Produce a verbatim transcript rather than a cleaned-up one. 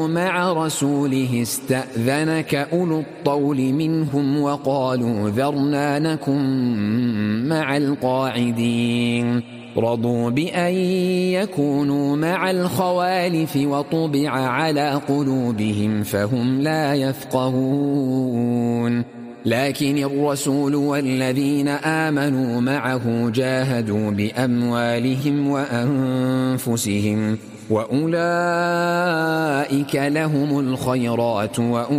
مع رسوله استأذنك أولو الطول منهم وقالوا ذرنا نكن مع القاعدين رضوا بأن يكونوا مع الخوالف وطبع على قلوبهم فهم لا يفقهون لكن الرسول والذين آمنوا معه جاهدوا بأموالهم وأنفسهم وأولئك لهم الخيرات وأولئك